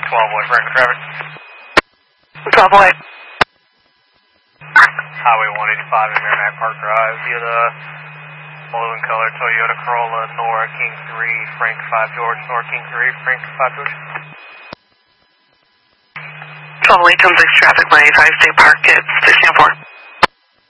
12 Franklin traffic. 12 away. Highway 185 in Merrimack Park Drive via the blue and color Toyota Corolla, Nora King 3, Frank 5 George, Nora King 3, Frank 5 George. 12 away, 26 traffic, 185, stay parked at 1604.